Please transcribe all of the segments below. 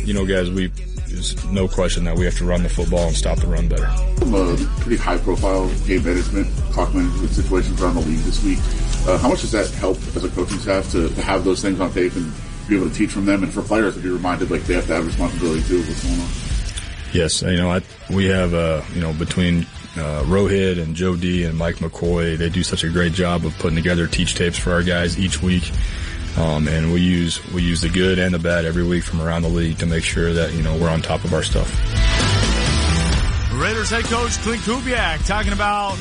guys, there's no question that we have to run the football and stop the run better. A pretty high-profile game management, clock management situations around the league this week. How much does that help as a coaching staff to have those things on tape and be able to teach from them, and for players to be reminded like they have to have responsibility too of what's going on? Yes, we have between Rohit and Joe D and Mike McCoy, they do such a great job of putting together teach tapes for our guys each week. And we use the good and the bad every week from around the league to make sure that, we're on top of our stuff. Raiders head coach Clint Kubiak talking about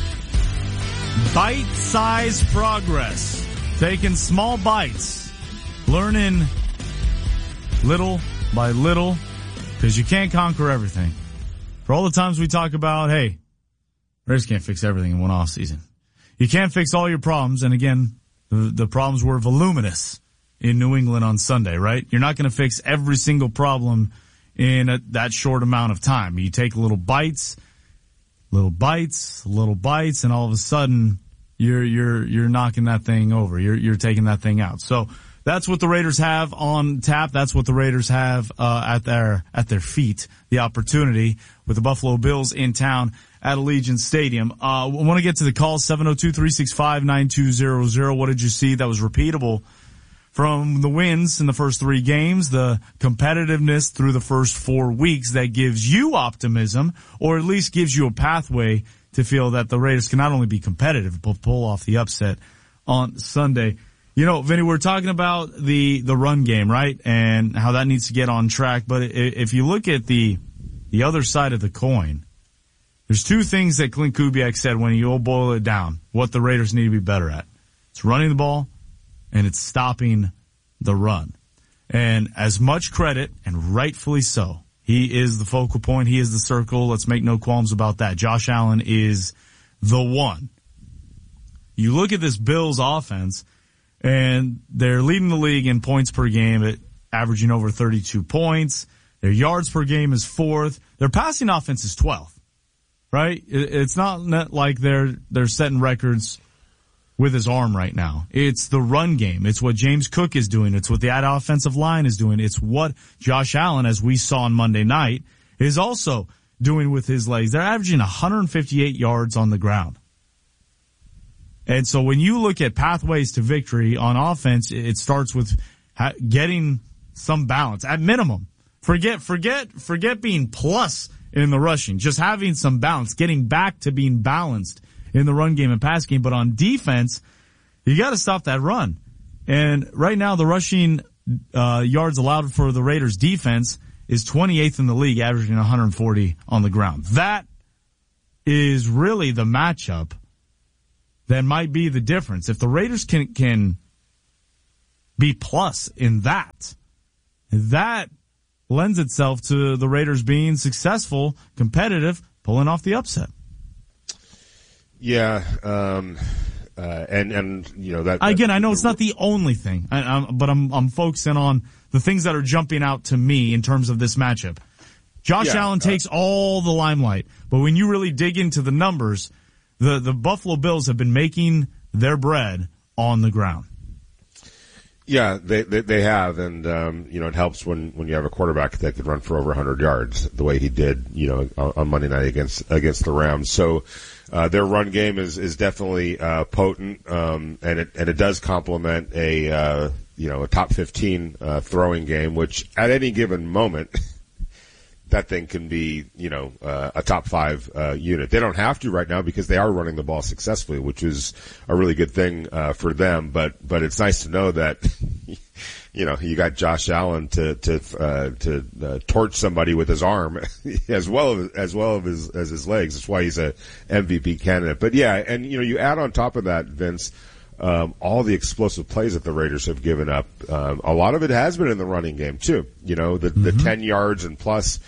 bite-sized progress, taking small bites, learning little by little, because you can't conquer everything. For all the times we talk about, hey, Raiders can't fix everything in one off season. You can't fix all your problems, and again, the problems were voluminous in New England on Sunday, right? You're not going to fix every single problem in that short amount of time. You take little bites, and all of a sudden you're knocking that thing over. You're taking that thing out. So that's what the Raiders have on tap. That's what the Raiders have at their feet. The opportunity with the Buffalo Bills in town at Allegiant Stadium. I want to get to the call, 702-365-9200. What did you see that was repeatable from the wins in the first 3 games, the competitiveness through the first 4 weeks that gives you optimism, or at least gives you a pathway to feel that the Raiders can not only be competitive, but pull off the upset on Sunday? Vinny, we're talking about the run game, right? And how that needs to get on track. But if you look at the other side of the coin, there's 2 things that Clint Kubiak said when you all boil it down, what the Raiders need to be better at. It's running the ball, and it's stopping the run. And as much credit, and rightfully so, he is the focal point, he is the circle, let's make no qualms about that. Josh Allen is the one. You look at this Bills offense, and they're leading the league in points per game at averaging over 32 points. Their yards per game is 4th. Their passing offense is 12th. Right? It's not like they're setting records with his arm right now. It's the run game. It's what James Cook is doing. It's what the offensive line is doing. It's what Josh Allen, as we saw on Monday night, is also doing with his legs. They're averaging 158 yards on the ground. And so when you look at pathways to victory on offense, it starts with getting some balance at minimum. Forget being plus in the rushing, just having some balance, getting back to being balanced in the run game and pass game. But on defense, you got to stop that run. And right now, the rushing yards allowed for the Raiders defense is 28th in the league, averaging 140 on the ground. That is really the matchup that might be the difference. If the Raiders can be plus in that lends itself to the Raiders being successful, competitive, pulling off the upset. Yeah, and that again, I know it's not the only thing, but I'm focusing on the things that are jumping out to me in terms of this matchup. Josh Allen takes all the limelight, but when you really dig into the numbers, the Buffalo Bills have been making their bread on the ground. Yeah, they have, and it helps when you have a quarterback that could run for over 100 yards the way he did, on Monday night against the Rams. So their run game is definitely potent, and it does complement a top 15 throwing game, which at any given moment that thing can be, a top 5 unit. They don't have to right now because they are running the ball successfully, which is a really good thing for them. But it's nice to know that, you got Josh Allen to torch somebody with his arm as well as his legs. That's why he's a MVP candidate. But yeah, and you add on top of that, Vince, all the explosive plays that the Raiders have given up. A lot of it has been in the running game too. The 10 yards and plus,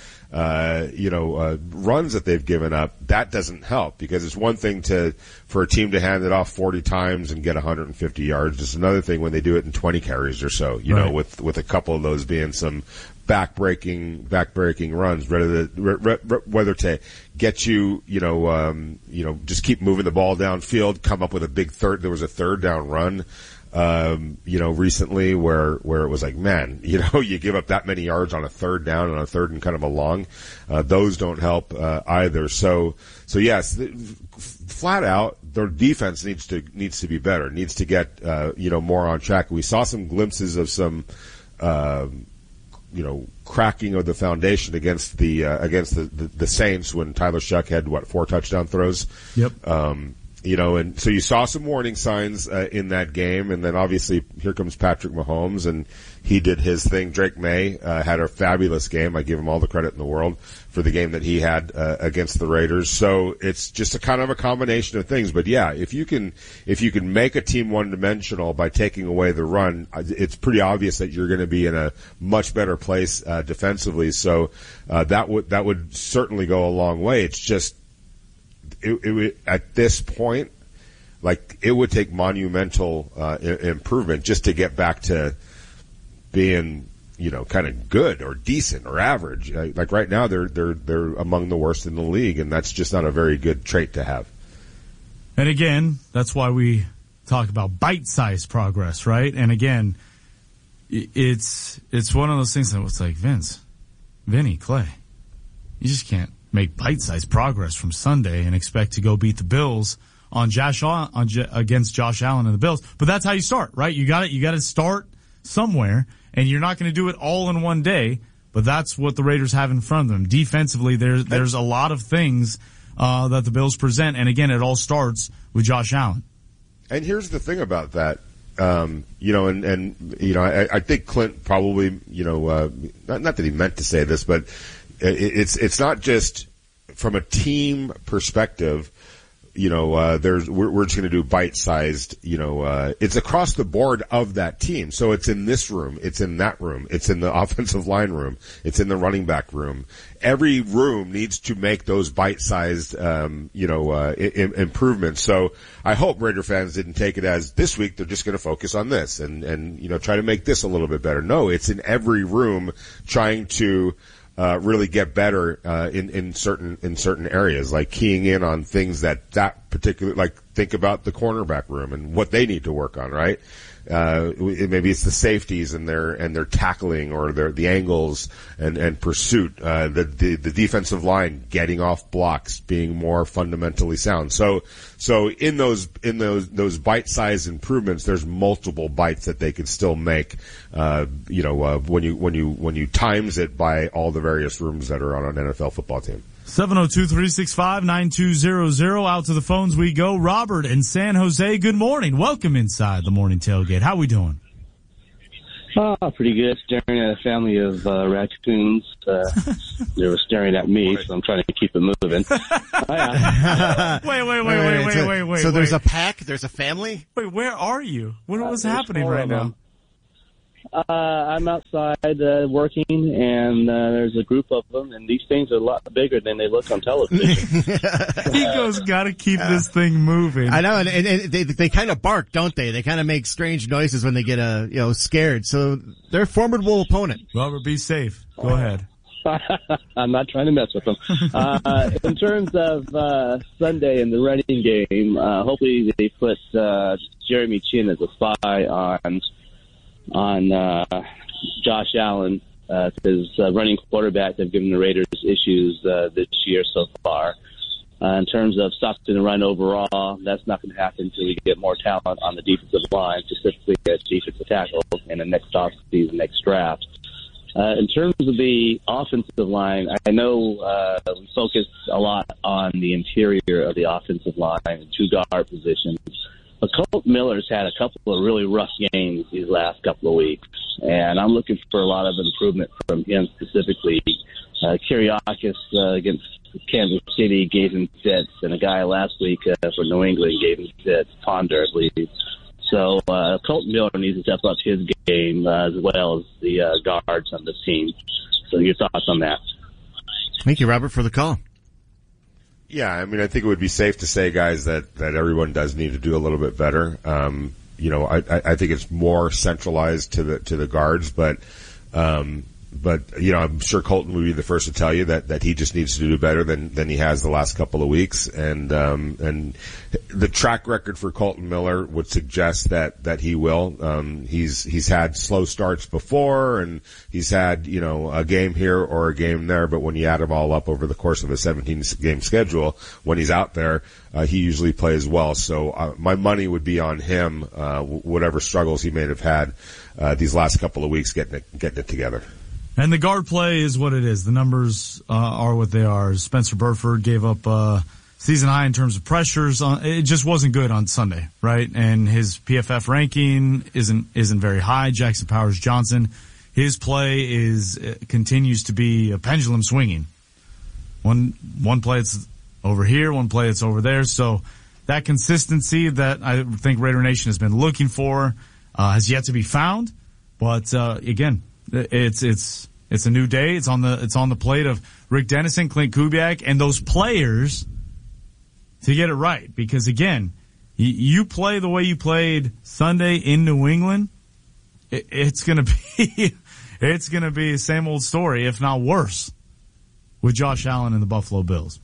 runs that they've given up. That doesn't help because it's one thing for a team to hand it off 40 times and get 150 yards. It's another thing when they do it in 20 carries or so, right. with a couple of those being some back-breaking runs, whether to get you, just keep moving the ball downfield, come up with a big third. There was a third down run recently where it was like, man, you give up that many yards on a third down and a third and kind of a long. Those don't help, either. So yes, flat out, their defense needs to be better, needs to get, more on track. We saw some glimpses of some, cracking of the foundation against the Saints when Tyler Shuck had 4 touchdown throws. Yep. And so you saw some warning signs in that game, and then obviously here comes Patrick Mahomes, and he did his thing. Drake May had a fabulous game. I give him all the credit in the world for the game that he had against the Raiders. So it's just a kind of a combination of things. But yeah, if you can make a team one-dimensional by taking away the run, it's pretty obvious that you're going to be in a much better place defensively. So that would certainly go a long way. It's just it at this point, like, it would take monumental improvement just to get back to being, kind of good or decent or average. Like right now, they're among the worst in the league, and that's just not a very good trait to have. And again, that's why we talk about bite-sized progress, right? And again, it's one of those things that was like, Vinny, Clay, you just can't make bite-sized progress from Sunday and expect to go beat the Bills against Josh Allen and the Bills. But that's how you start, right? You got to start somewhere, and you're not going to do it all in one day. But that's what the Raiders have in front of them. Defensively, there's a lot of things that the Bills present, and again, it all starts with Josh Allen. And here's the thing about that. I think Clint probably, not that he meant to say this, but it's not just from a team perspective. We're just going to do bite-sized. It's across the board of that team. So it's in this room, it's in that room, it's in the offensive line room, it's in the running back room. Every room needs to make those bite-sized, improvements. So I hope Raider fans didn't take it as this week they're just going to focus on this and try to make this a little bit better. No, it's in every room trying to really get better in certain areas, like keying in on things that particular, like think about the cornerback room and what they need to work on, right? Maybe it's the safeties and their tackling or the angles and pursuit, the defensive line getting off blocks, being more fundamentally sound. So in those bite-sized improvements, there's multiple bites that they could still make. When you times it by all the various rooms that are on an NFL football team. 702-365-9200. Out to the phones we go. Robert in San Jose, good morning. Welcome inside the morning tailgate. How we doing? Pretty good. Staring at a family of raccoons. They were staring at me, so I'm trying to keep it moving. Wait. So there's a pack? There's a family? Wait, where are you? What was happening right now? I'm outside working, and there's a group of them, and these things are a lot bigger than they look on television. He goes, gotta keep this thing moving. I know, and they kind of bark, don't they? They kind of make strange noises when they get scared. So they're a formidable opponent. Robert, be safe. Go ahead. I'm not trying to mess with them. In terms of Sunday in the running game, hopefully they put Jeremy Chin as a spy on Josh Allen, his running quarterback. They've given the Raiders issues this year so far. In terms of stopping the run overall, that's not going to happen until we get more talent on the defensive line, specifically at defensive tackle in the next offseason, next draft. In terms of the offensive line, I know we focus a lot on the interior of the offensive line and two guard positions. But Colt Miller's had a couple of really rough games these last couple of weeks, and I'm looking for a lot of improvement from him specifically. Kiriakis against Kansas City gave him fits, and a guy last week for New England gave him fits, Ponder, I believe. So Colt Miller needs to step up his game as well as the guards on the team. So your thoughts on that? Thank you, Robert, for the call. Yeah, I mean, I think it would be safe to say, guys, that everyone does need to do a little bit better. I think it's more centralized to the guards, but I'm sure Colton would be the first to tell you that he just needs to do better than he has the last couple of weeks. And the track record for Colton Miller would suggest that he will. He's had slow starts before, and he's had, a game here or a game there, but when you add them all up over the course of a 17-game schedule, when he's out there, he usually plays well. So, my money would be on him, whatever struggles he may have had, these last couple of weeks getting it together. And the guard play is what it is. The numbers are what they are. Spencer Burford gave up season high in terms of pressures. It just wasn't good on Sunday, right? And his PFF ranking isn't very high. Jackson Powers Johnson, his play continues to be a pendulum swinging. One play it's over here, one play it's over there. So that consistency that I think Raider Nation has been looking for has yet to be found. But again, it's a new day. It's on the plate of Rick Dennison, Clint Kubiak, and those players to get it right. Because again, you play the way you played Sunday in New England, it's gonna be the same old story, if not worse, with Josh Allen and the Buffalo Bills.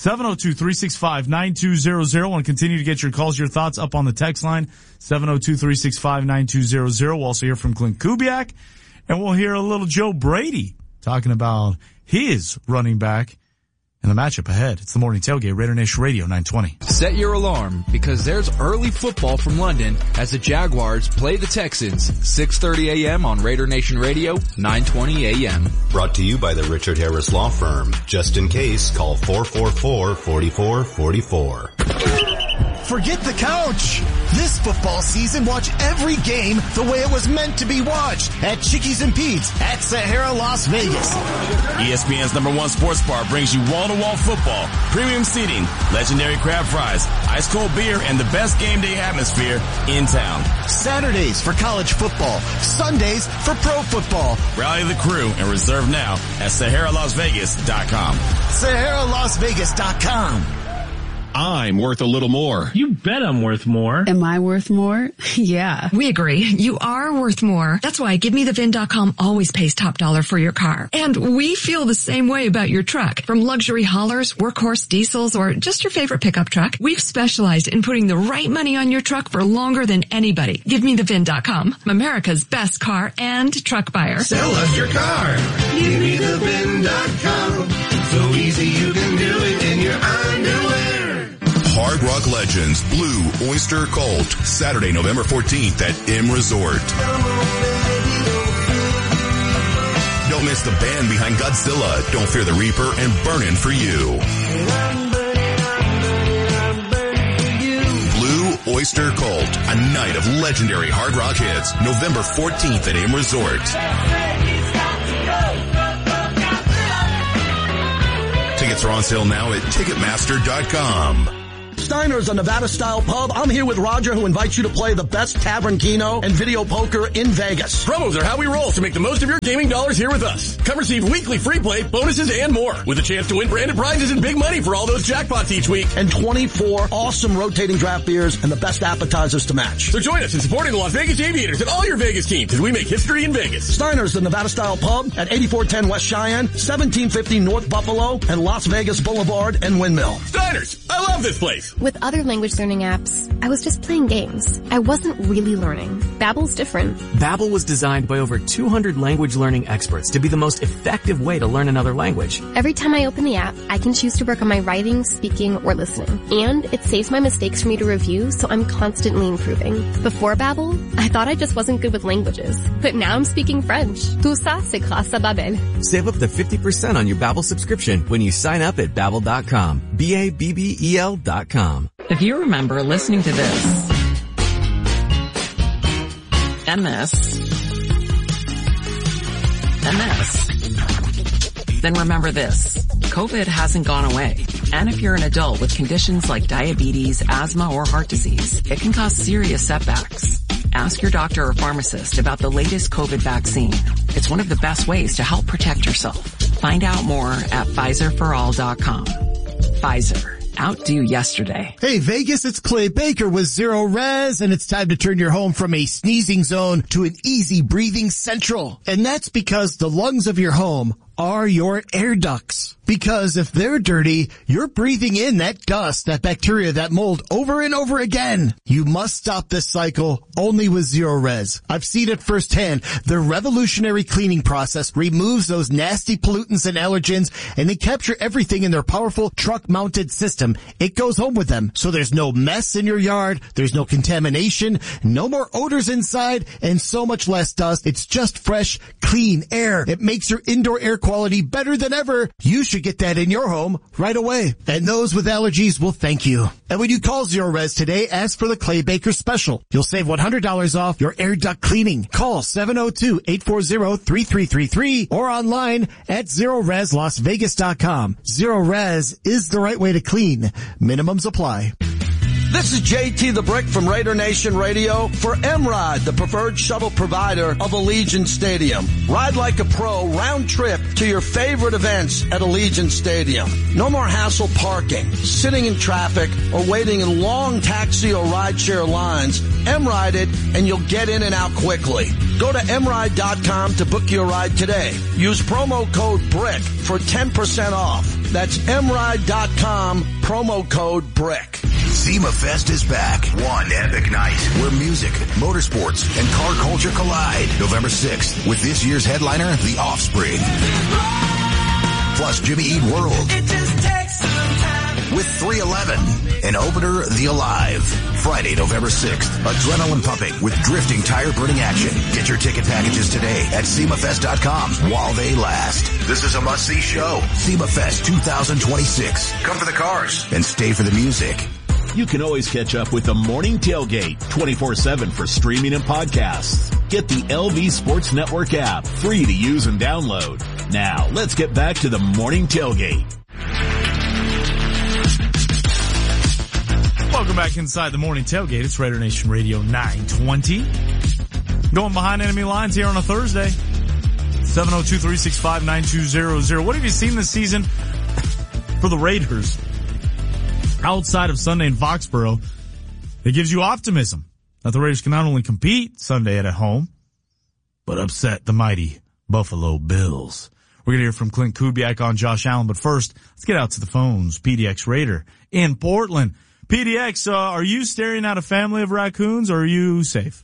702-365-9200. Want to continue to get your calls, your thoughts up on the text line. 702-365-9200. We'll also hear from Clint Kubiak. And we'll hear a little Joe Brady talking about his running back and the matchup ahead. It's the Morning Tailgate, Raider Nation Radio 920. Set your alarm because there's early football from London as the Jaguars play the Texans. 6:30 a.m. on Raider Nation Radio, 920 a.m. Brought to you by the Richard Harris Law Firm. Just in case, call 444-4444. Forget the couch. This football season, watch every game the way it was meant to be watched at Chickies and Pete's at Sahara, Las Vegas. ESPN's #1 sports bar brings you wall-to-wall football, premium seating, legendary crab fries, ice-cold beer, and the best game day atmosphere in town. Saturdays for college football, Sundays for pro football. Rally the crew and reserve now at SaharaLasVegas.com. SaharaLasVegas.com. I'm worth a little more. You bet I'm worth more. Am I worth more? Yeah. We agree. You are worth more. That's why GiveMeTheVIN.com always pays top dollar for your car. And we feel the same way about your truck. From luxury haulers, workhorse diesels, or just your favorite pickup truck, we've specialized in putting the right money on your truck for longer than anybody. GiveMeTheVIN.com, America's best car and truck buyer. Sell us your car. GiveMeTheVIN.com. So easy you can do it in your underwear. Hard Rock Legends Blue Oyster Cult, Saturday, November 14th at M Resort. Don't miss the band behind Godzilla, Don't Fear the Reaper, and Burnin' For You. Blue Oyster Cult, a night of legendary hard rock hits, November 14th at M Resort. Tickets are on sale now at Ticketmaster.com. Steiner's, a Nevada-style pub. I'm here with Roger, who invites you to play the best Tavern Keno and video poker in Vegas. Promos are how we roll, so make the most of your gaming dollars here with us. Come receive weekly free play, bonuses, and more, with a chance to win branded prizes and big money for all those jackpots each week. And 24 awesome rotating draft beers and the best appetizers to match. So join us in supporting the Las Vegas Aviators and all your Vegas teams as we make history in Vegas. Steiner's, the Nevada-style pub at 8410 West Cheyenne, 1750 North Buffalo, and Las Vegas Boulevard and Windmill. Steiner's, I love this place. With other language learning apps, I was just playing games. I wasn't really learning. Babbel's different. Babbel was designed by over 200 language learning experts to be the most effective way to learn another language. Every time I open the app, I can choose to work on my writing, speaking, or listening. And it saves my mistakes for me to review, so I'm constantly improving. Before Babbel, I thought I just wasn't good with languages. But now I'm speaking French. Tout ça, c'est grâce à Babbel. Save up to 50% on your Babbel subscription when you sign up at Babbel.com. Babbel.com. If you remember listening to this, and this, and this, then remember this. COVID hasn't gone away. And if you're an adult with conditions like diabetes, asthma, or heart disease, it can cause serious setbacks. Ask your doctor or pharmacist about the latest COVID vaccine. It's one of the best ways to help protect yourself. Find out more at PfizerForAll.com. Pfizer. outdo yesterday. Hey Vegas, it's Clay Baker with Zero Res, and it's time to turn your home from a sneezing zone to an easy breathing central. And that's because the lungs of your home are your air ducts. Because if they're dirty, you're breathing in that dust, that bacteria, that mold over and over again. You must stop this cycle only with Zero Res. I've seen it firsthand. Their revolutionary cleaning process removes those nasty pollutants and allergens, and they capture everything in their powerful truck-mounted system. It goes home with them. So there's no mess in your yard, there's no contamination, no more odors inside, and so much less dust. It's just fresh, clean air. It makes your indoor air quality better than ever. You should get that in your home right away. And those with allergies will thank you. And when you call Zero Res today, ask for the Clay Baker special. You'll save $100 off your air duct cleaning. Call 702-840-3333 or online at ZeroResLasVegas.com. Zero Res is the right way to clean. Minimums apply. This is JT the Brick from Raider Nation Radio for M-Ride, the preferred shuttle provider of Allegiant Stadium. Ride like a pro round trip to your favorite events at Allegiant Stadium. No more hassle parking, sitting in traffic, or waiting in long taxi or rideshare lines. M-Ride it and you'll get in and out quickly. Go to mride.com to book your ride today. Use promo code BRICK for 10% off. That's mride.com, promo code BRICK. SEMA Fest is back. One epic night where music, motorsports, and car culture collide. November 6th with this year's headliner, The Offspring. Plus Jimmy Eat World. With 311. And opener, The Alive. Friday, November 6th. Adrenaline pumping with drifting tire-burning action. Get your ticket packages today at SEMAFest.com while they last. This is a must-see show. SEMA Fest 2026. Come for the cars and stay for the music. You can always catch up with the Morning Tailgate 24/7 for streaming and podcasts. Get the LV Sports Network app, free to use and download. Now, let's get back to the Morning Tailgate. Welcome back inside the Morning Tailgate. It's Raider Nation Radio 920. Going behind enemy lines here on a Thursday. 702-365-9200. What have you seen this season for the Raiders? Outside of Sunday in Foxborough, it gives you optimism that the Raiders can not only compete Sunday at home, but upset the mighty Buffalo Bills. We're going to hear from Clint Kubiak on Josh Allen, but first, let's get out to the phones. PDX Raider in Portland. PDX, are you staring at a family of raccoons, or are you safe?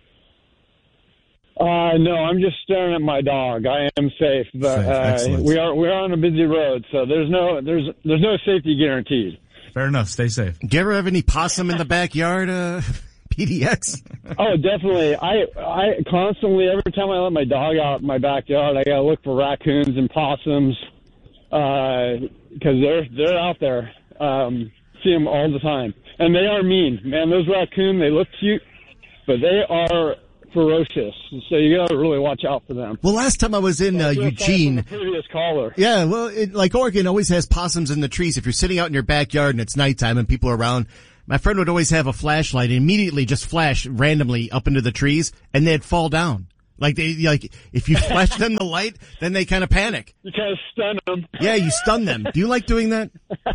No, I'm just staring at my dog. I am safe, but we are on a busy road, so there's no safety guaranteed. Fair enough. Stay safe. Do you ever have any possum in the backyard, PDX? Oh, definitely. I constantly, every time I let my dog out in my backyard, I gotta look for raccoons and possums, because they're out there. See them all the time. And they are mean. Man, those raccoons, they look cute, but they are ferocious. So you gotta really watch out for them. Well, last time I was in Eugene. The previous caller. Yeah, well, like Oregon always has possums in the trees. If you're sitting out in your backyard and it's nighttime and people are around, my friend would always have a flashlight and immediately just flash randomly up into the trees and they'd fall down. Like if you flash them the light, then they kind of panic. You kind of stun them. Yeah, you stun them. Do you like doing that?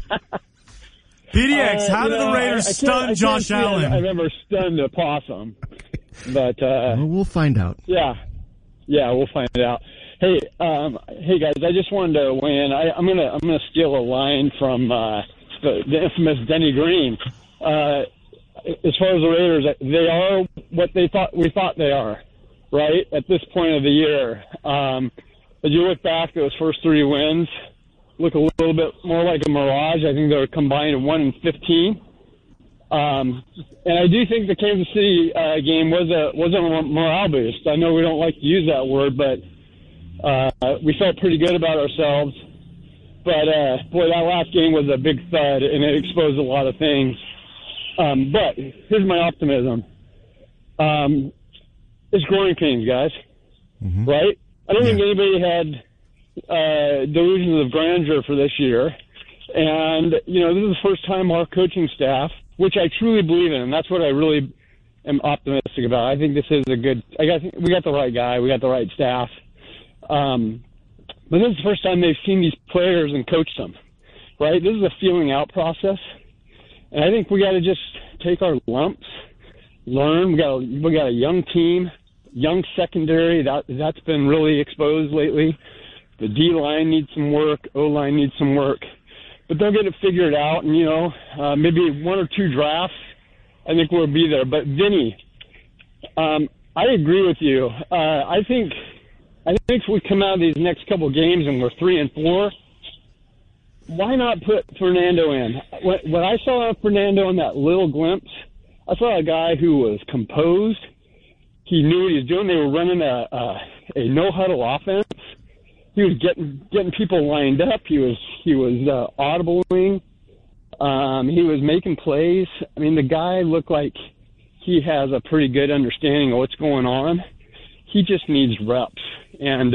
PDX, how did the Raiders stun Josh Allen? I've never stunned a possum, but well, we'll find out. Yeah, we'll find out. Hey guys, I just wanted to weigh in. I'm gonna steal a line from the infamous Denny Green. As far as the Raiders, they are what we thought they are, right? At this point of the year, as you look back, those first 3 wins look a little bit more like a mirage. I think they're combined at 1-15. And I do think the Kansas City game was a morale boost. I know we don't like to use that word, but we felt pretty good about ourselves. But boy, that last game was a big thud, and it exposed a lot of things. But here's my optimism. It's growing pains, guys. Mm-hmm. Right? I don't think anybody had delusions of grandeur for this year. And, this is the first time our coaching staff, which I truly believe in, and that's what I really am optimistic about. I think this is we got the right guy. We got the right staff. But this is the first time they've seen these players and coached them. right? This is a feeling out process. And I think we got to just take our lumps, learn. We got a young team, young secondary. That's been really exposed lately. The D-line needs some work. O-line needs some work. But they'll get it figured out. And, maybe 1 or 2 drafts, I think we'll be there. But, Vinny, I agree with you. I think if we come out of these next couple of games and we're 3-4, why not put Fernando in? When I saw Fernando in that little glimpse, I saw a guy who was composed. He knew what he was doing. They were running a no-huddle offense. He was getting people lined up. He was audibling. He was making plays. I mean, the guy looked like he has a pretty good understanding of what's going on. He just needs reps. And,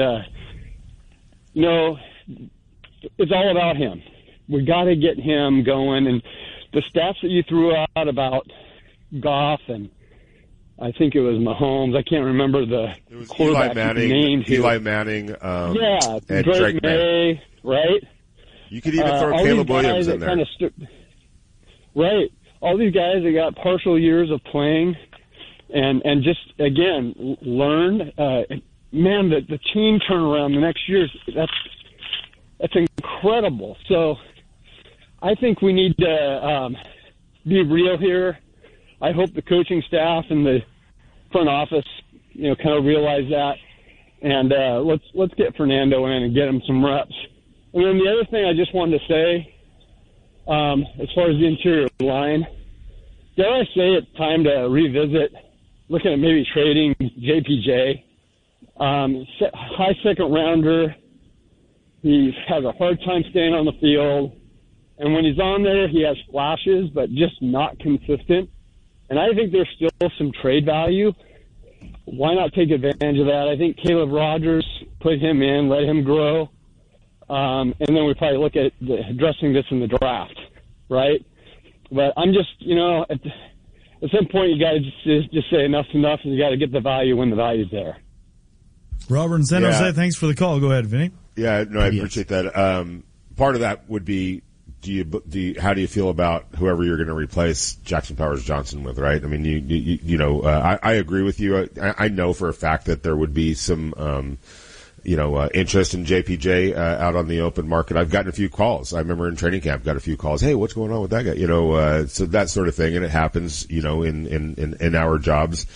it's all about him. We got to get him going. And the stats that you threw out about Goff and I think it was Mahomes. I can't remember the quarterback names. Eli Manning. And Drake May, right? You could even throw Caleb Williams in there. Right. All these guys that got partial years of playing and just, again, learned. Man, the team turnaround the next year, that's incredible. So I think we need to be real here. I hope the coaching staff and the front office, kind of realize that. And let's get Fernando in and get him some reps. And then the other thing I just wanted to say, as far as the interior line, dare I say it's time to revisit looking at maybe trading JPJ. High second rounder. He has a hard time staying on the field. And when he's on there, he has flashes, but just not consistent. And I think there's still some trade value. Why not take advantage of that? I think Caleb Rogers, put him in, let him grow. And then we probably look at addressing this in the draft, right? But I'm just, at some point you got to just say enough's enough, and you got to get the value when the value's there. Robert in San Jose, thanks for the call. Go ahead, Vinny. Yeah, no, I appreciate that. Part of that would be, how do you feel about whoever you're going to replace Jackson Powers Johnson with, right? I mean, I agree with you. I know for a fact that there would be some, interest in JPJ out on the open market. I've gotten a few calls. I remember in training camp, got a few calls. Hey, what's going on with that guy? So that sort of thing, and it happens, in our jobs.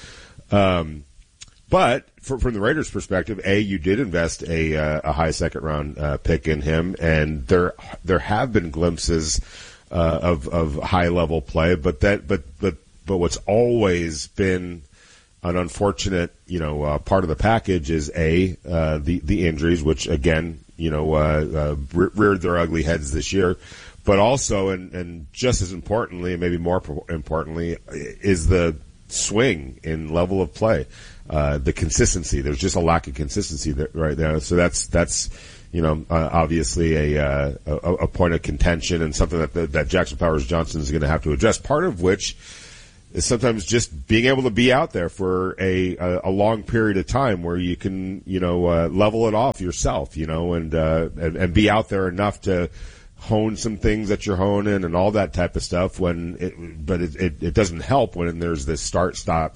But from the Raiders' perspective, you did invest a high second round pick in him, and there have been glimpses of high level play, but what's always been an unfortunate part of the package is the injuries, which again reared their ugly heads this year, but also and just as importantly, maybe more importantly, is the swing in level of play. The consistency. There's just a lack of consistency there, right there. So that's obviously a point of contention and something that Jackson Powers Johnson is going to have to address. Part of which is sometimes just being able to be out there for a long period of time where you can level it off yourself, and be out there enough to hone some things that you're honing and all that type of stuff but it doesn't help when there's this start, stop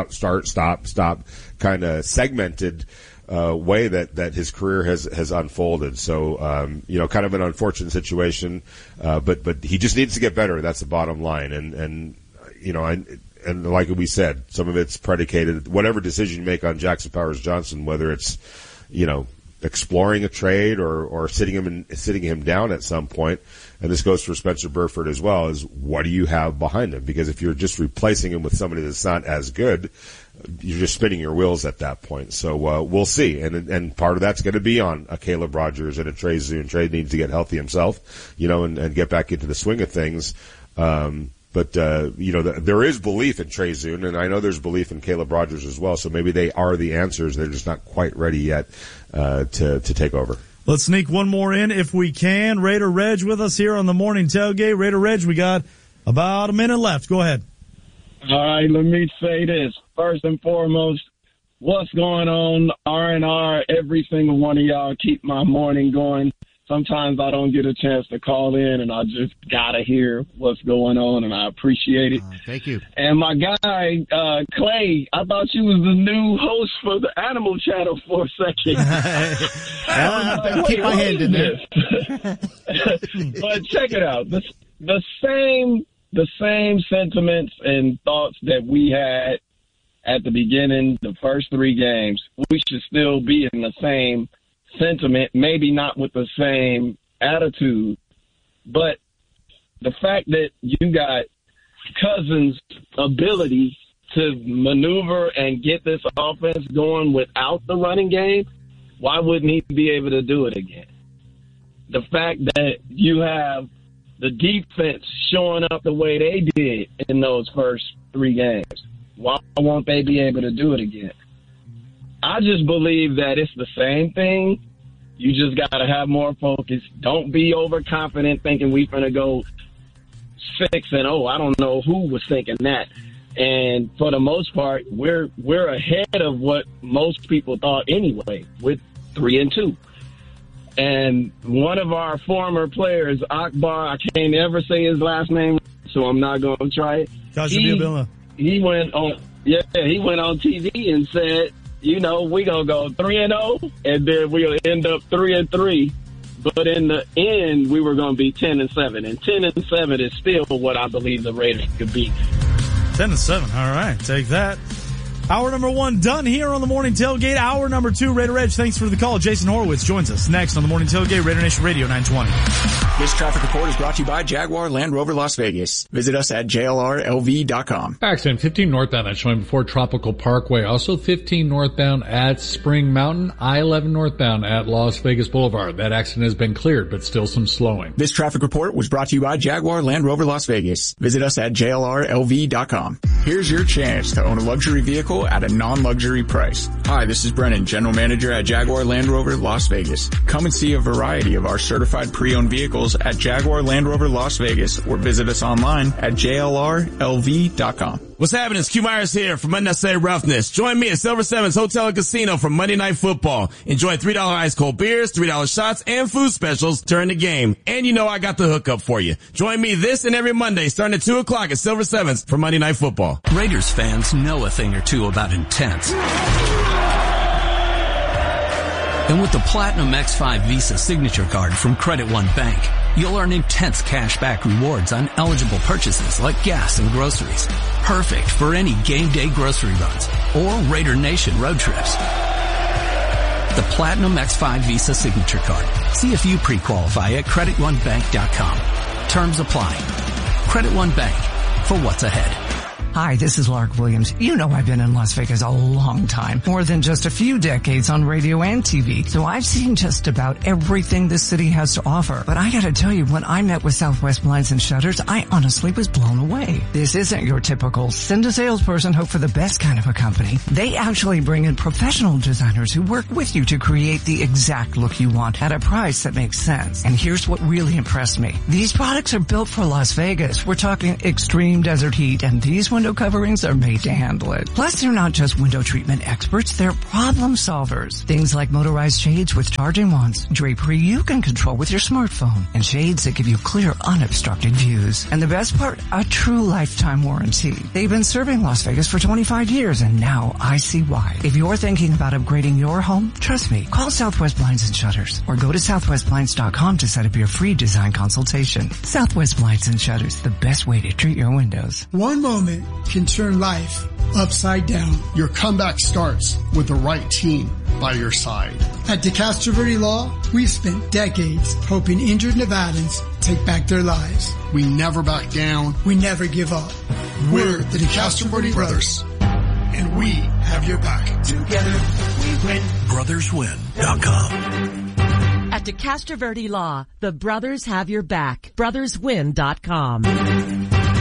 kind of segmented, way that his career has unfolded. So, kind of an unfortunate situation. But he just needs to get better. That's the bottom line. And like we said, some of it's predicated, whatever decision you make on Jackson Powers Johnson, whether it's, exploring a trade or sitting him down at some point, and this goes for Spencer Burford as well, is what do you have behind him? Because if you're just replacing him with somebody that's not as good, you're just spinning your wheels at that point. So we'll see, and part of that's going to be on a Caleb Rogers and a Trey Zune. Trey needs to get healthy himself, and get back into the swing of things. But there is belief in Trey Zune, and I know there's belief in Caleb Rogers as well. So maybe they are the answers. They're just not quite ready yet to take over. Let's sneak one more in if we can. Raider Reg with us here on the morning tailgate. Raider Reg, we got about a minute left. Go ahead. All right, let me say this. First and foremost, what's going on? R&R, every single one of y'all keep my morning going. sometimes I don't get a chance to call in, and I just gotta hear what's going on, and I appreciate it. Thank you. And my guy, Clay, I thought you was the new host for the Animal Channel for a second. Keep my hand in there. But check it out. The same sentiments and thoughts that we had at the beginning, the first 3 games, we should still be in the same sentiment, maybe not with the same attitude, but the fact that you got Cousins' ability to maneuver and get this offense going without the running game, why wouldn't he be able to do it again? The fact that you have the defense showing up the way they did in those first 3 games, why won't they be able to do it again? I just believe that it's the same thing. You just got to have more focus. Don't be overconfident thinking we're going to go 6-0. I don't know who was thinking that. And for the most part, we're ahead of what most people thought anyway, with 3-2. And one of our former players, Akbar, I can't ever say his last name, so I'm not going to try it. He went on TV and said, you know, we're going to go 3-0, and then we'll end up 3-3. But in the end, we were going to be 10-7. And 10-7 is still what I believe the Raiders could be. 10-7. All right. Take that. Hour number 1 done here on the Morning Tailgate. Hour number 2, Raider Edge. Thanks for the call. Jason Horowitz joins us next on the Morning Tailgate, Raider Nation Radio 920. This traffic report is brought to you by Jaguar Land Rover Las Vegas. Visit us at jlrlv.com. Accident 15 northbound at showing before Tropical Parkway. Also 15 northbound at Spring Mountain. I-11 northbound at Las Vegas Boulevard. That accident has been cleared, but still some slowing. This traffic report was brought to you by Jaguar Land Rover Las Vegas. Visit us at jlrlv.com. Here's your chance to own a luxury vehicle at a non-luxury price. Hi, this is Brennan, General Manager at Jaguar Land Rover Las Vegas. Come and see a variety of our certified pre-owned vehicles at Jaguar Land Rover Las Vegas or visit us online at jlrlv.com. What's happening? It's Q Myers here from Unnecessary Roughness. Join me at Silver Sevens Hotel and Casino for Monday Night Football. Enjoy $3 ice cold beers, $3 shots, and food specials during the game. And you know I got the hookup for you. Join me this and every Monday starting at 2 o'clock at Silver Sevens for Monday Night Football. Raiders fans know a thing or two about intense. And with the Platinum X5 Visa Signature Card from Credit One Bank, you'll earn intense cashback rewards on eligible purchases like gas and groceries. Perfect for any game day grocery runs or Raider Nation road trips. The Platinum X5 Visa Signature Card. See if you pre-qualify at CreditOneBank.com. Terms apply. Credit One Bank, for what's ahead. Hi, this is Lark Williams. You know I've been in Las Vegas a long time, more than just a few decades on radio and TV. So I've seen just about everything this city has to offer. But I gotta tell you, when I met with Southwest Blinds and Shutters, I honestly was blown away. This isn't your typical send a salesperson, hope for the best kind of a company. They actually bring in professional designers who work with you to create the exact look you want at a price that makes sense. And here's what really impressed me. These products are built for Las Vegas. We're talking extreme desert heat, and these window coverings are made to handle it. Plus, they're not just window treatment experts, they're problem solvers. Things like motorized shades with charging wands, drapery you can control with your smartphone, and shades that give you clear, unobstructed views. And the best part, a true lifetime warranty. They've been serving Las Vegas for 25 years, and now I see why. If you're thinking about upgrading your home, trust me, call Southwest Blinds and Shutters, or go to southwestblinds.com to set up your free design consultation. Southwest Blinds and Shutters, the best way to treat your windows. One moment can turn life upside down. Your comeback starts with the right team by your side. At DeCastro Verde Law, we've spent decades helping injured Nevadans take back their lives. We never back down. We never give up. We're the DeCastro Verde Brothers, and we have your back. Together we win. BrothersWin.com. At DeCastro Verde Law, the brothers have your back. BrothersWin.com.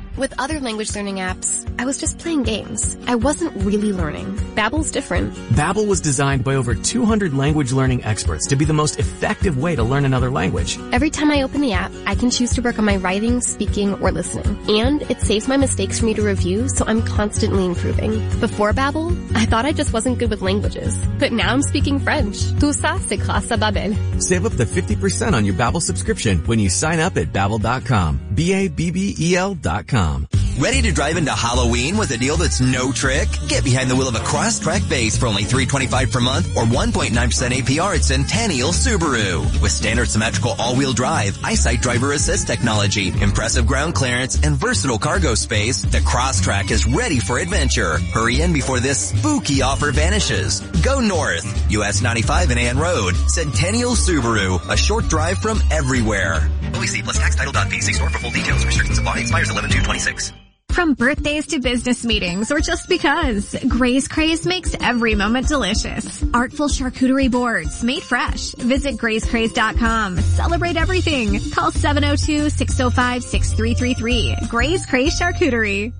With other language learning apps, I was just playing games. I wasn't really learning. Babbel's different. Babbel was designed by over 200 language learning experts to be the most effective way to learn another language. Every time I open the app, I can choose to work on my writing, speaking, or listening. And it saves my mistakes for me to review, so I'm constantly improving. Before Babbel, I thought I just wasn't good with languages. But now I'm speaking French. Tout ça, c'est grâce à Babbel. Save up to 50% on your Babbel subscription when you sign up at Babbel.com. Babbel.com. Ready to drive into Halloween with a deal that's no trick? Get behind the wheel of a Crosstrek base for only $325 per month or 1.9% APR at Centennial Subaru. With standard symmetrical all-wheel drive, EyeSight driver assist technology, impressive ground clearance, and versatile cargo space, the Crosstrek is ready for adventure. Hurry in before this spooky offer vanishes. Go north. US 95 and Ann Road. Centennial Subaru. A short drive from everywhere. OEC plus tax title.p. See store for full details. Restrictions apply. Expires 11/2/26. From birthdays to business meetings or just because, Gray's Craze makes every moment delicious. Artful charcuterie boards made fresh. Visit grayscraze.com. Celebrate everything. Call 702-605-6333. Gray's Craze Charcuterie.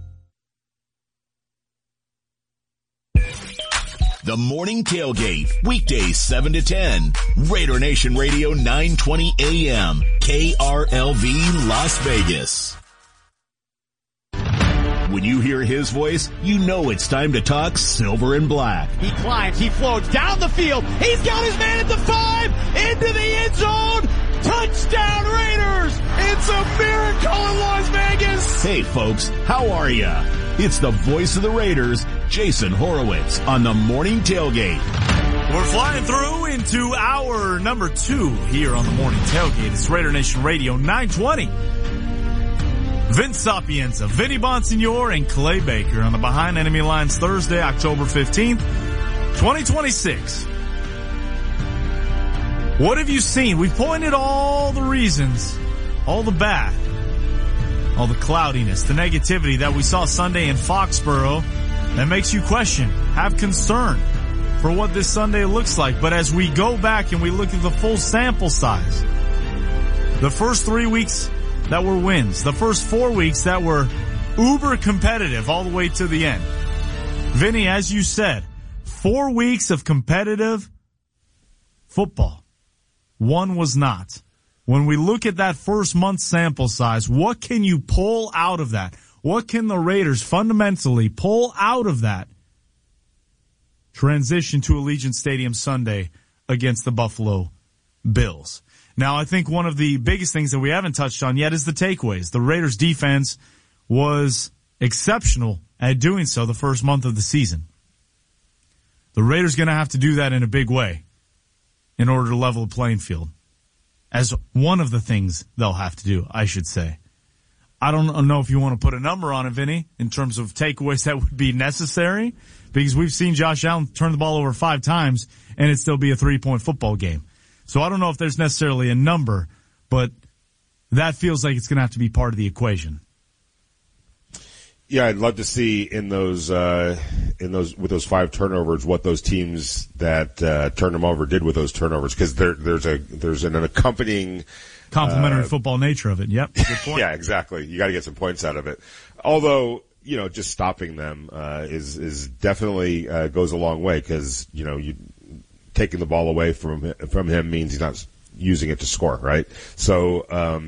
The Morning Tailgate, weekdays 7 to 10. Raider Nation Radio 920 AM. KRLV Las Vegas. When you hear his voice, you know it's time to talk silver and black. He climbs, he floats down the field. He's got his man at the 5, into the end zone. Touchdown Raiders! It's a miracle in Las Vegas! Hey folks, how are ya? It's the voice of the Raiders, Jason Horowitz, on the Morning Tailgate. We're flying through into hour number 2 here on the Morning Tailgate. It's Raider Nation Radio 920. Vince Sapienza, Vinny Bonsignore, and Clay Baker on the Behind Enemy Lines Thursday, October 15th, 2026. What have you seen? We've pointed all the reasons, all the bad, all the cloudiness, the negativity that we saw Sunday in Foxborough that makes you question, have concern for what this Sunday looks like. But as we go back and we look at the full sample size, the first 3 weeks that were wins, the first 4 weeks that were uber competitive all the way to the end. Vinny, as you said, 4 weeks of competitive football. One was not. When we look at that first month sample size, what can you pull out of that? What can the Raiders fundamentally pull out of that transition to Allegiant Stadium Sunday against the Buffalo Bills? Now, I think one of the biggest things that we haven't touched on yet is the takeaways. The Raiders defense was exceptional at doing so the first month of the season. The Raiders going to have to do that in a big way in order to level the playing field. As one of the things they'll have to do, I should say. I don't know if you want to put a number on it, Vinny, in terms of takeaways that would be necessary, because we've seen Josh Allen turn the ball over 5 times and it still be a 3-point football game. So I don't know if there's necessarily a number, but that feels like it's going to have to be part of the equation. Yeah, I'd love to see in those with those 5 turnovers what those teams that turned them over did with those turnovers, because there's an accompanying complementary football nature of it. Yep, good point. Yeah, exactly. You got to get some points out of it. Although, just stopping them is definitely goes a long way, because taking the ball away from him means he's not using it to score, right? So,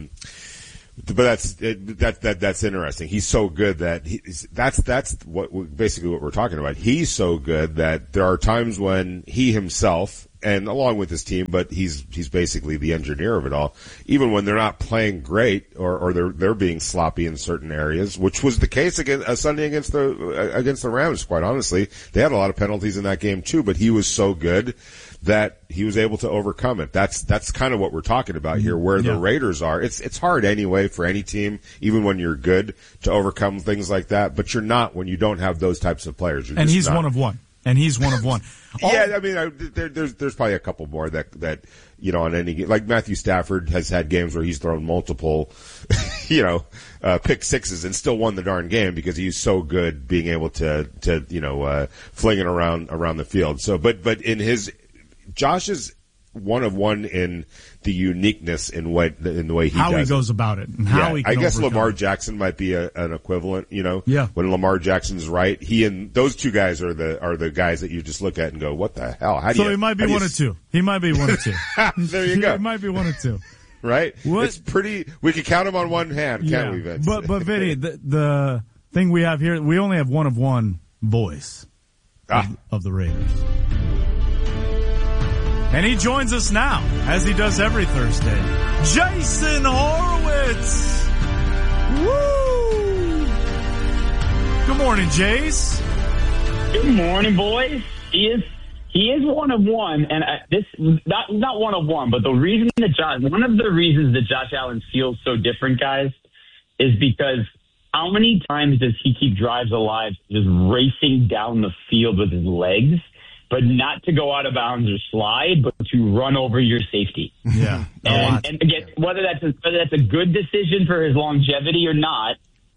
but that's interesting. He's so good that that's what basically what we're talking about. He's so good that there are times when he himself, and along with his team, but he's basically the engineer of it all. Even when they're not playing great or they're being sloppy in certain areas, which was the case against Sunday against the Rams. Quite honestly, they had a lot of penalties in that game too, but he was so good that he was able to overcome it. That's kind of what we're talking about here, where the Raiders are. It's hard anyway for any team, even when you're good, to overcome things like that, but you're not when you don't have those types of players. And he's one of one. Yeah, I mean, there's probably a couple more that on any game. Like Matthew Stafford has had games where he's thrown multiple, pick sixes and still won the darn game because he's so good being able to fling it around the field. So, but in Josh's one of one in the uniqueness in the way he how does he goes about it and how he can I guess overcome Lamar it. Jackson might be an equivalent, Yeah. When Lamar Jackson's right, he and those two guys are the guys that you just look at and go, what the hell? So he might be one of two. He might be one of two. There you go. He might be one of two. Right? What? It's pretty, we can count them on one hand, can't we, Vince? But Vinny, the thing we have here, we only have one of one voice of the Raiders. And he joins us now, as he does every Thursday. Jason Horowitz! Woo! Good morning, Jace. Good morning, boys. He is one of one, and not one of one, but one of the reasons that Josh Allen feels so different, guys, is because how many times does he keep drives alive just racing down the field with his legs, but not to go out of bounds or slide, but to run over your safety? Yeah, and again, whether that's a good decision for his longevity or not,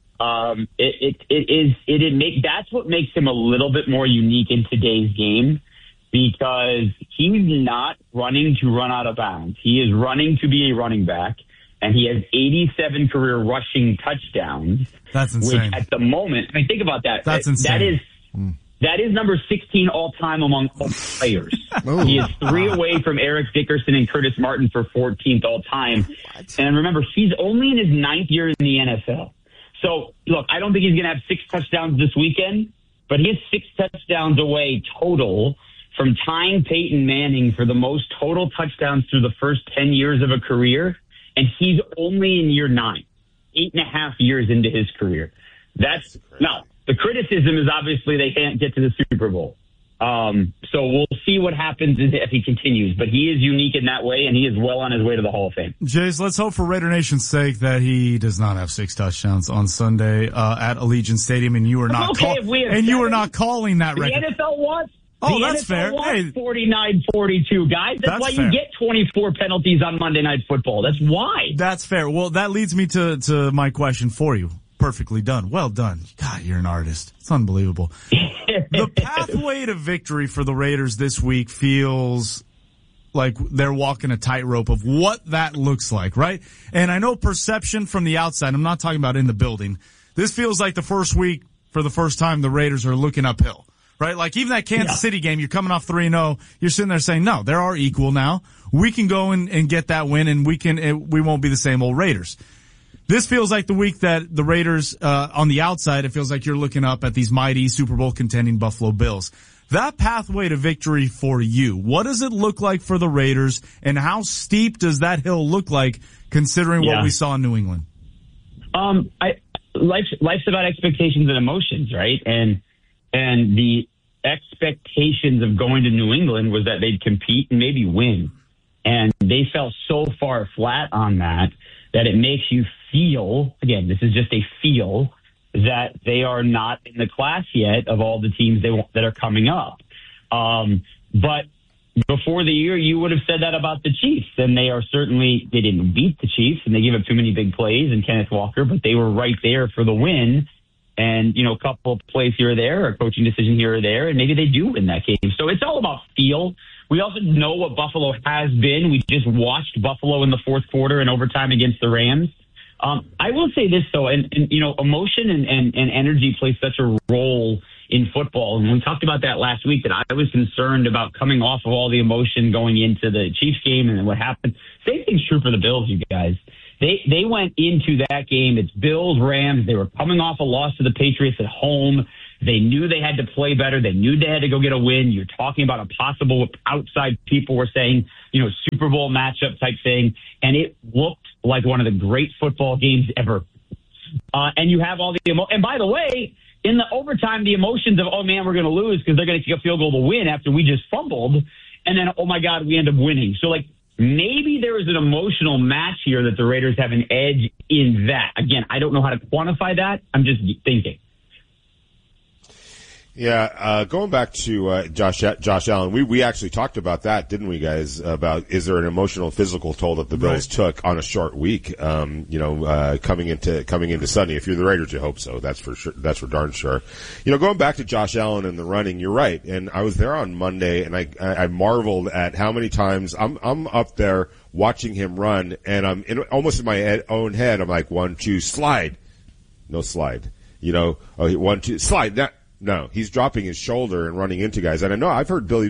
that's what makes him a little bit more unique in today's game. Because he's not running to run out of bounds. He is running to be a running back, and he has 87 career rushing touchdowns. That's insane. Which at the moment, I mean, think about that. That's insane. That is number 16 all time among all players. He is 3 away from Eric Dickerson and Curtis Martin for 14th all time. And remember, he's only in his 9th year in the NFL. So, look, I don't think he's going to have 6 touchdowns this weekend, but he is 6 touchdowns away total from tying Peyton Manning for the most total touchdowns through the first 10 years of a career, and he's only in year 9, 8.5 years into his career. Now, the criticism is obviously they can't get to the Super Bowl. So we'll see what happens if he continues, but he is unique in that way, and he is well on his way to the Hall of Fame. Jace, let's hope for Raider Nation's sake that he does not have 6 touchdowns on Sunday at Allegiant Stadium, and you are not calling that record. The NFL wants. Oh, that's fair. Hey, 49-42, guys. That's why you get 24 penalties on Monday Night Football. That's why. That's fair. Well, that leads me to my question for you. Perfectly done. Well done. God, you're an artist. It's unbelievable. The pathway to victory for the Raiders this week feels like they're walking a tightrope of what that looks like, right? And I know perception from the outside, I'm not talking about in the building. This feels like the first week, for the first time, the Raiders are looking uphill. Right? Like even that Kansas City game, you're coming off 3-0. You're sitting there saying, no, there are equal now. We can go and get that win, and we won't be the same old Raiders. This feels like the week that the Raiders, on the outside, it feels like you're looking up at these mighty Super Bowl contending Buffalo Bills. That pathway to victory for you, what does it look like for the Raiders, and how steep does that hill look like considering what we saw in New England? Life's about expectations and emotions, right? And the expectations of going to New England was that they'd compete and maybe win. And they fell so far flat on that it makes you feel, again, this is just a feel, that they are not in the class yet of all the teams that are coming up. But before the year, you would have said that about the Chiefs. And they didn't beat the Chiefs, and they gave up too many big plays and Kenneth Walker, but they were right there for the win. And, a couple of plays here or there, or a coaching decision here or there, and maybe they do win that game. So it's all about feel. We also know what Buffalo has been. We just watched Buffalo in the fourth quarter and overtime against the Rams. I will say this, though, and emotion and energy play such a role in football. And we talked about that last week, that I was concerned about coming off of all the emotion going into the Chiefs game and what happened. Same thing's true for the Bills, you guys. They went into that game. It's Bills, Rams. They were coming off a loss to the Patriots at home. They knew they had to play better. They knew they had to go get a win. You're talking about a possible, outside people were saying, Super Bowl matchup type thing. And it looked like one of the great football games ever. And you have all the and by the way, in the overtime, the emotions of, oh man, we're going to lose because they're going to kick a field goal to win after we just fumbled. And then, oh my God, we end up winning. So maybe there is an emotional match here that the Raiders have an edge in that. Again, I don't know how to quantify that. I'm just thinking. Going back to Josh Allen, we actually talked about that, didn't we, guys? About is there an emotional, physical toll that the Bills took on a short week? Coming into Sunday. If you're the Raiders, you hope so. That's for sure. That's for darn sure. Going back to Josh Allen and the running, you're right. And I was there on Monday, and I marveled at how many times I'm up there watching him run, and I'm almost in my own head. I'm like, 1, 2, slide, no slide. 1, 2, slide. No, he's dropping his shoulder and running into guys. And I know I've heard Billy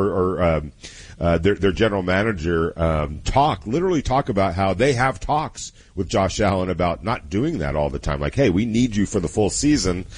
their general manager literally talk about how they have talks with Josh Allen about not doing that all the time. Like, hey, we need you for the full season,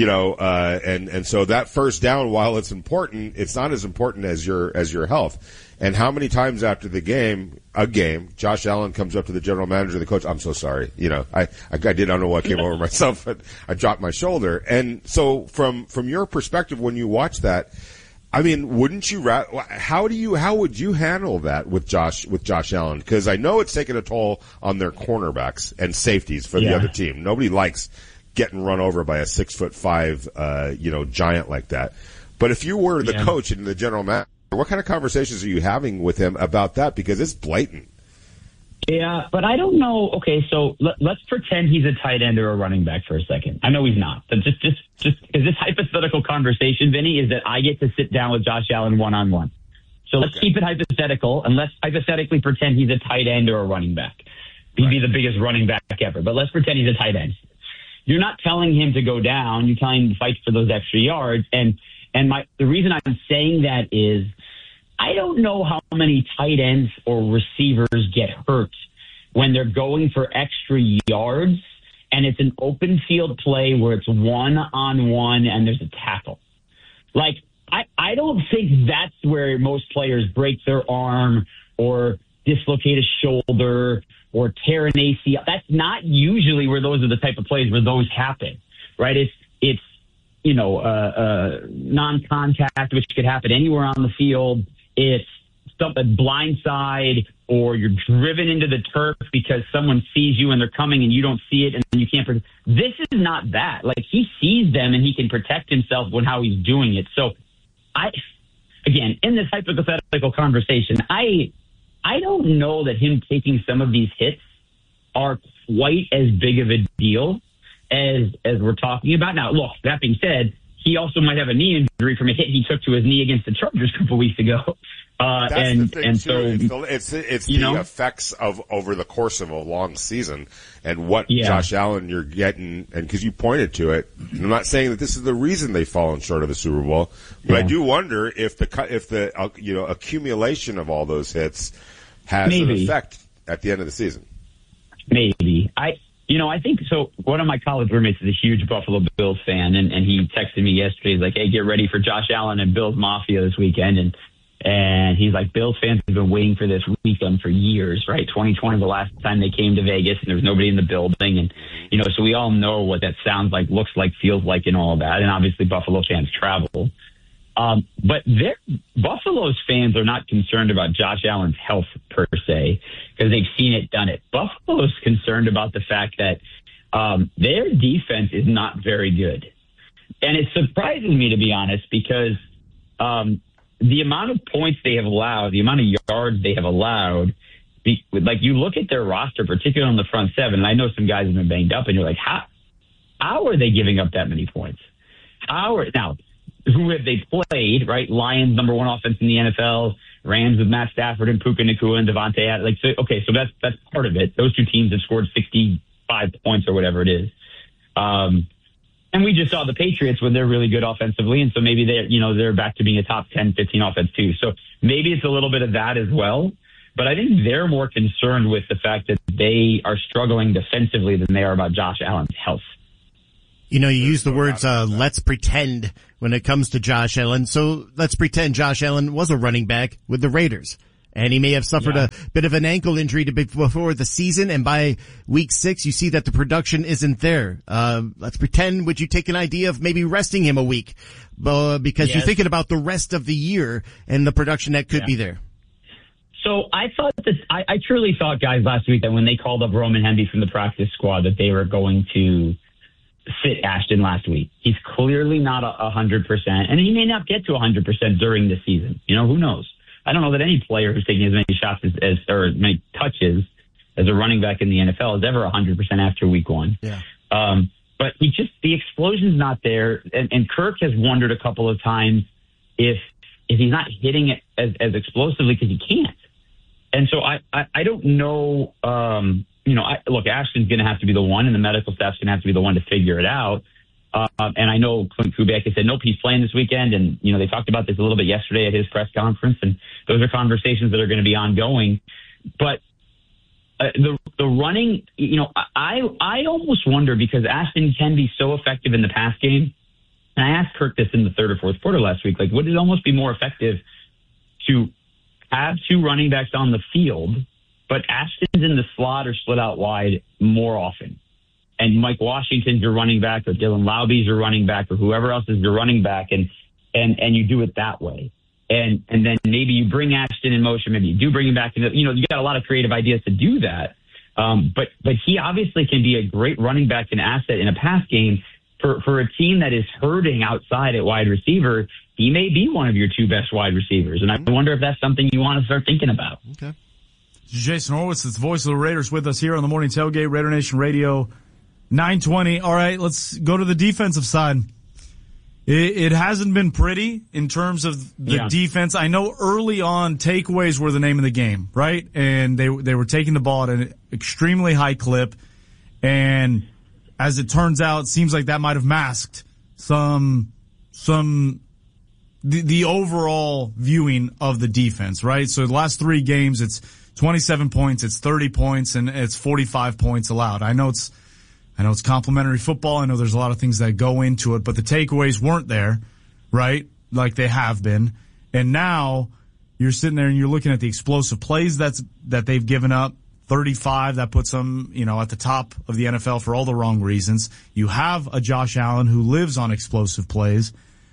and so that first down, while it's important, it's not as important as your health. And how many times after the game, Josh Allen comes up to the general manager, the coach, I'm so sorry. I don't know what came over myself, but I dropped my shoulder. And so from your perspective, when you watch that, I mean, wouldn't you, how would you handle that with Josh Allen? Cause I know it's taken a toll on their cornerbacks and safeties for the other team. Nobody likes getting run over by a 6'5", giant like that. But if you were the coach and the general manager, what kind of conversations are you having with him about that? Because it's blatant. Yeah, but I don't know. Okay, so let's pretend he's a tight end or a running back for a second. I know he's not. But just because this hypothetical conversation, Vinny, is that I get to sit down with Josh Allen one-on-one. So let's keep it hypothetical, and let's hypothetically pretend he's a tight end or a running back. He'd be the biggest running back ever, but let's pretend he's a tight end. You're not telling him to go down. You're telling him to fight for those extra yards. And the reason I'm saying that is I don't know how many tight ends or receivers get hurt when they're going for extra yards and it's an open field play where it's 1-on-1 and there's a tackle. Like, I don't think that's where most players break their arm or dislocate a shoulder or tear an ACL. That's not usually where those are the type of plays where those happen, right? It's non-contact, which could happen anywhere on the field. It's something blindside, or you're driven into the turf because someone sees you and they're coming and you don't see it and you can't. This is not that. Like, he sees them and he can protect himself when how he's doing it. So, again, in this hypothetical conversation, I don't know that him taking some of these hits are quite as big of a deal as we're talking about. Now, look, that being said, he also might have a knee injury from a hit he took to his knee against the Chargers a couple weeks ago. So it's the effects of over the course of a long season and what Josh Allen you're getting. And because you pointed to it, I'm not saying that this is the reason they've fallen short of the Super Bowl, but I do wonder if the accumulation of all those hits has an effect at the end of the season. Maybe. I think so. One of my college roommates is a huge Buffalo Bills fan, and he texted me yesterday. He's like, "Hey, get ready for Josh Allen and Bills Mafia this weekend." And he's like, Bills fans have been waiting for this weekend for years, right? 2020, the last time they came to Vegas, and there was nobody in the building. And, so we all know what that sounds like, looks like, feels like, and all that. And obviously Buffalo fans travel. But Buffalo's fans are not concerned about Josh Allen's health per se, because they've seen it, done it. Buffalo's concerned about the fact that their defense is not very good. And it surprises me, to be honest, because the amount of points they have allowed, the amount of yards they have allowed, like, you look at their roster, particularly on the front seven, and I know some guys have been banged up, and you're like, how are they giving up that many points? Now, who have they played, right? Lions, number one offense in the NFL. Rams with Matt Stafford and Puka Nacua and Devontae Adams. So that's part of it. Those two teams have scored 65 points or whatever it is. And we just saw the Patriots when they're really good offensively, and so maybe they're back to being a top 10, 15 offense too. So maybe it's a little bit of that as well. But I think they're more concerned with the fact that they are struggling defensively than they are about Josh Allen's health. You use the words, let's pretend when it comes to Josh Allen. So let's pretend Josh Allen was a running back with the Raiders. And he may have suffered a bit of an ankle injury before the season. And by week 6, you see that the production isn't there. Let's pretend, would you take an idea of maybe resting him a week? Because you're thinking about the rest of the year and the production that could be there. So I truly thought, guys, last week that when they called up Roman Hemby from the practice squad, that they were going to sit Ashton last week. He's clearly not 100%, and he may not get to 100% during the season. Who knows? I don't know that any player who's taking as many shots or as many touches as a running back in the NFL is ever 100% after week one. Yeah. But the explosion's not there. And Kirk has wondered a couple of times if he's not hitting it as explosively because he can't. And so I don't know, look, Ashton's going to have to be the one, and the medical staff's going to have to be the one to figure it out. And I know Clint Kubiak has said, nope, he's playing this weekend. And, they talked about this a little bit yesterday at his press conference. And those are conversations that are going to be ongoing. But the running, I almost wonder, because Ashton can be so effective in the pass game. And I asked Kirk this in the third or fourth quarter last week, would it almost be more effective to have two running backs on the field, but Ashton's in the slot or split out wide more often? And Mike Washington's your running back, or Dylan Lauby's your running back, or whoever else is your running back, and you do it that way. And then maybe you bring Ashton in motion, maybe you do bring him back. You got a lot of creative ideas to do that. But he obviously can be a great running back and asset in a pass game for a team that is hurting outside at wide receiver. He may be one of your two best wide receivers. And I wonder if that's something you want to start thinking about. Okay. Jason Horowitz, it's the voice of the Raiders, with us here on the Morning Tailgate, Raider Nation Radio 920. All right, let's go to the defensive side. It hasn't been pretty in terms of the defense. I know early on takeaways were the name of the game, right? And they were taking the ball at an extremely high clip. And as it turns out, it seems like that might have masked the overall viewing of the defense, right? So the last 3 games, it's 27 points, it's 30 points, and it's 45 points allowed. I know it's complimentary football. I know there's a lot of things that go into it, but the takeaways weren't there, right? Like they have been. And now you're sitting there and you're looking at the explosive plays that they've given up. 35, that puts them, at the top of the NFL for all the wrong reasons. You have a Josh Allen who lives on explosive plays.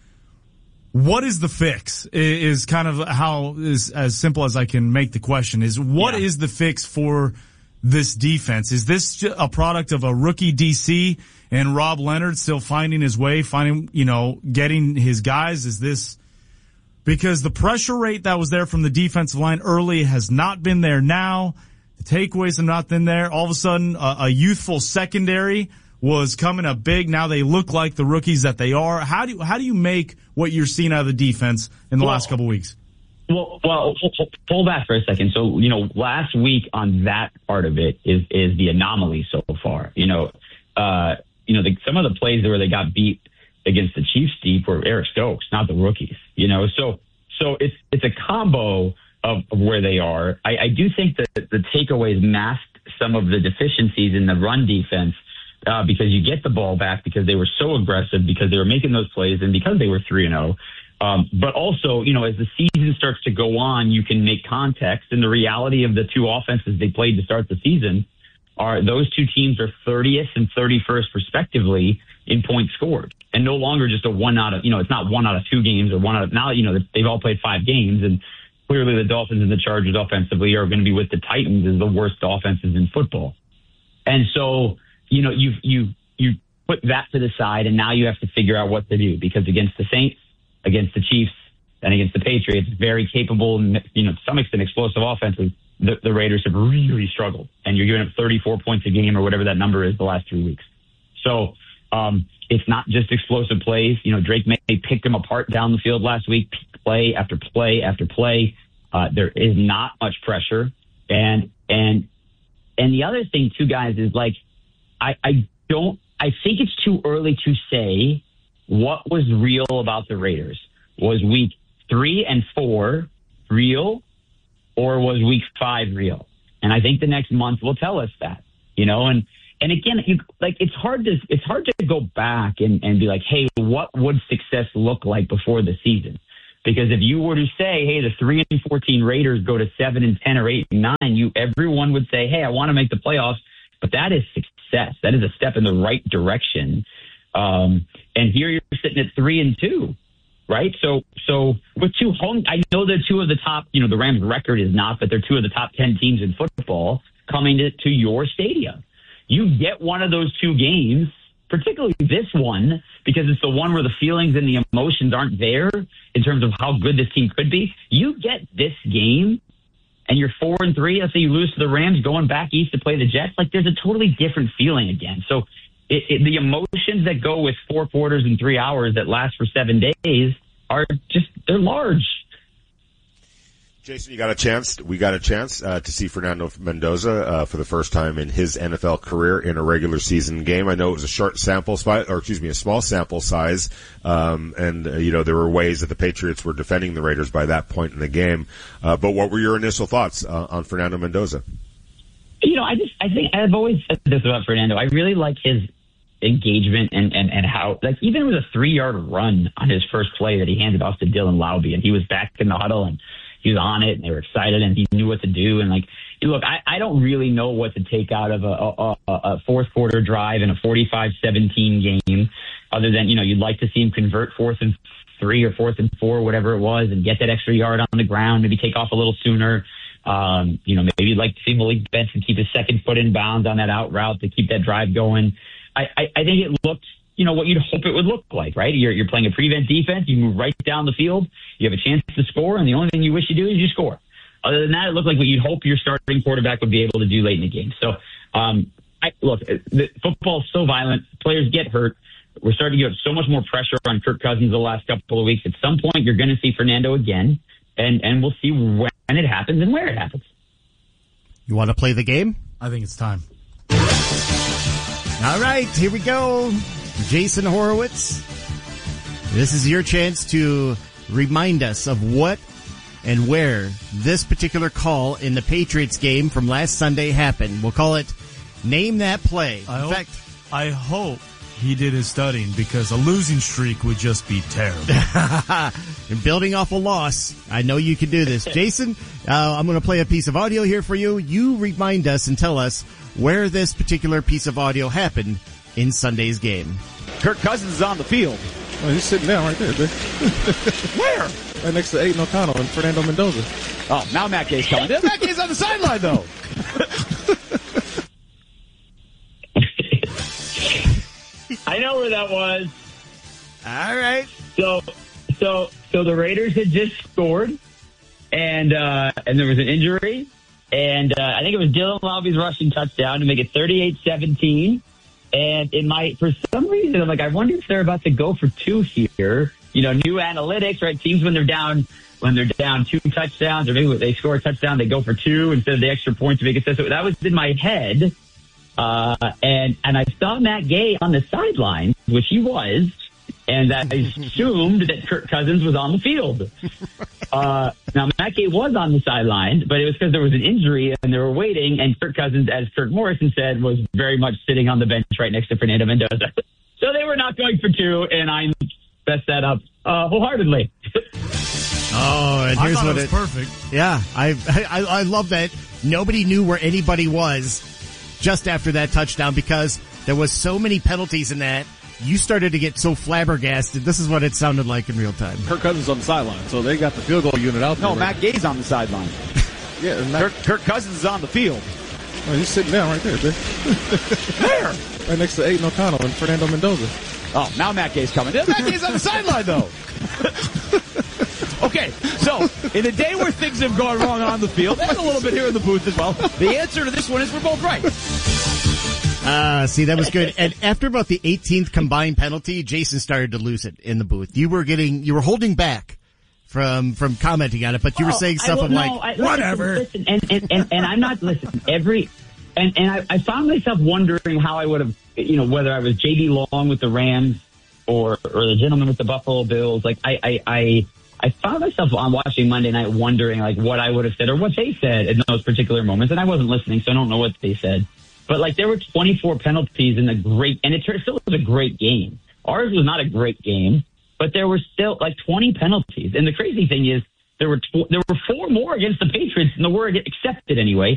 What is the fix? Is kind of how is as simple as I can make the question. Is what is the fix for this defense? Is this a product of a rookie DC and Rob Leonard still finding his way, getting his guys? Is this because the pressure rate that was there from the defensive line early has not been there now? The takeaways have not been there. All of a sudden, a youthful secondary was coming up big. Now they look like the rookies that they are. How do you make what you're seeing out of the defense in the last couple of weeks? Well, hold back for a second. So, last week on that part of it is the anomaly so far. Some of the plays where they got beat against the Chiefs deep were Eric Stokes, not the rookies. So it's a combo of where they are. I do think that the takeaways masked some of the deficiencies in the run defense because you get the ball back because they were so aggressive, because they were making those plays, and because they were 3-0. But also, as the season starts to go on, you can make context. And the reality of the two offenses they played to start the season are those two teams are 30th and 31st respectively in points scored, and no longer just a one out of, it's not 1 out of 2 games or 1 out of, now, they've all played 5 games, and clearly the Dolphins and the Chargers offensively are going to be with the Titans as the worst offenses in football. And so, you put that to the side, and now you have to figure out what to do, because against the Saints, against the Chiefs, and against the Patriots, very capable, to some extent explosive offenses, the Raiders have really struggled. And you're giving up 34 points a game or whatever that number is the last 3 weeks. So it's not just explosive plays. Drake May picked them apart down the field last week, play after play after play. There is not much pressure. And the other thing too, guys, is I think it's too early to say what was real about the Raiders. Was week 3 and 4 real, or was week 5 real? And I think the next month will tell us that, and again, it's hard to go back and be like, hey, what would success look like before the season? Because if you were to say, hey, the 3-14 Raiders go to 7-10 or 8-9, everyone would say, hey, I want to make the playoffs. But that is success. That is a step in the right direction. And here you're sitting at 3-2, right? So with two home, I know they're two of the top. The Rams' record is not, but they're two of the top 10 teams in football coming to your stadium. You get one of those two games particularly this one, because it's the one where the feelings and the emotions aren't there in terms of how good this team could be. You get this game and you're 4-3. Let's say you lose to the Rams going back east to play the Jets. Like, there's a totally different feeling again. So the emotions that go with 4 quarters and 3 hours that last for 7 days are just, they're large. Jason, we got a chance to see Fernando Mendoza for the first time in his NFL career in a regular season game. I know it was a small sample size, and there were ways that the Patriots were defending the Raiders by that point in the game. But what were your initial thoughts on Fernando Mendoza? I think I've always said this about Fernando. I really like his engagement and how, like, even with a 3-yard run on his first play that he handed off to Dylan Laube, and he was back in the huddle and he was on it and they were excited and he knew what to do. And like, look, I don't really know what to take out of a fourth quarter drive in a 45-17 game, other than, you'd like to see him convert 4th and 3 or 4th and 4, whatever it was, and get that extra yard on the ground, maybe take off a little sooner. Maybe you'd like to see Malik Benson keep his second foot in bounds on that out route to keep that drive going. I think it looked, what you'd hope it would look like, right? You're playing a prevent defense. You move right down the field. You have a chance to score, and the only thing you wish you do is you score. Other than that, it looked like what you'd hope your starting quarterback would be able to do late in the game. So, football is so violent. Players get hurt. We're starting to get so much more pressure on Kirk Cousins the last couple of weeks. At some point, you're going to see Fernando again, and we'll see when it happens and where it happens. You want to play the game? I think it's time. All right, here we go. Jason Horowitz, this is your chance to remind us of what and where this particular call in the Patriots game from last Sunday happened. We'll call it Name That Play. I hope he did his studying, because a losing streak would just be terrible. And building off a loss, I know you can do this. Jason, I'm going to play a piece of audio here for you. You remind us and tell us where this particular piece of audio happened in Sunday's game. Kirk Cousins is on the field. Oh, he's sitting down right there, dude. Where? Right next to Aiden O'Connell and Fernando Mendoza. Oh, now Matt Gay's coming. Matt Gay's on the sideline, though. I know where that was. All right. So the Raiders had just scored, and there was an injury, and I think it was Dylan Laube's rushing touchdown to make it 38-17. And for some reason, I'm like, I wonder if they're about to go for 2 here. New analytics, right? Teams when they're down 2 touchdowns, or maybe when they score a touchdown, they go for 2 instead of the extra point to make it so. That was in my head. And I saw Matt Gay on the sideline, which he was, and I assumed that Kirk Cousins was on the field. Now, Matt Gay was on the sideline, but it was because there was an injury and they were waiting, and Kirk Cousins, as Kirk Morrison said, was very much sitting on the bench right next to Fernando Mendoza. So they were not going for 2, and I messed that up wholeheartedly. Oh, and here's what it was perfect. Yeah, I love that nobody knew where anybody was just after that touchdown, because there was so many penalties in that. You started to get so flabbergasted. This is what it sounded like in real time. Kirk Cousins on the sideline, so they got the field goal unit out there. No, Matt Gay's on the sideline. Yeah, Kirk Cousins is on the field. Oh, he's sitting down right there, dude. Where? Right next to Aiden O'Connell and Fernando Mendoza. Oh, now Matt Gay's coming. Matt Gay's on the sideline, though. Okay, so in a day where things have gone wrong on the field, and a little bit here in the booth as well, the answer to this one is we're both right. See, that was good. And after about the 18th combined penalty, Jason started to lose it in the booth. You were holding back from commenting on it, but you were saying something whatever. Listen, and I'm not, I found myself wondering how I would have, whether I was J.D. Long with the Rams or the gentleman with the Buffalo Bills. Like, I found myself on watching Monday night wondering, like, what I would have said or what they said in those particular moments. And I wasn't listening, so I don't know what they said. But, like, there were 24 penalties in and it still was a great game. Ours was not a great game, but there were still, 20 penalties. And the crazy thing is there were 4 more against the Patriots than there were accepted anyway.